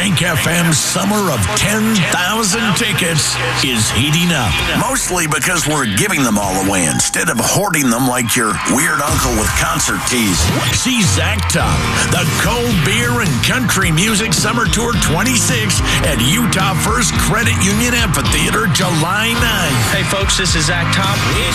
Bank FM's summer of 10,000 tickets is heating up. Mostly because we're giving them all away instead of hoarding them like your weird uncle with concert teas. See Zach Top, the Cold Beer and Country Music Summer Tour 26 at Utah First Credit Union Amphitheater, July 9th. Hey folks, this is Zach Top.